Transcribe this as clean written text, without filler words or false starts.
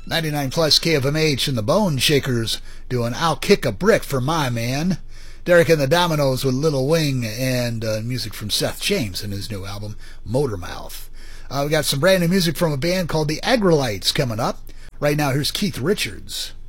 99 plus KFMH and the Bone Shakers doing I'll Kick a Brick for My Man. Derek and the Dominoes with Little Wing and music from Seth James and his new album, Motormouth. We got some brand new music from a band called the Agrolites coming up. Right now, here's Keith Richards.